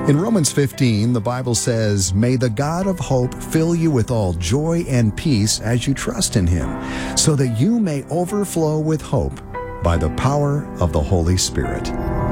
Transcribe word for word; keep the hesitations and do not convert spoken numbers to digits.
In Romans fifteen, the Bible says, "May the God of hope fill you with all joy and peace as you trust in him, so that you may overflow with hope by the power of the Holy Spirit."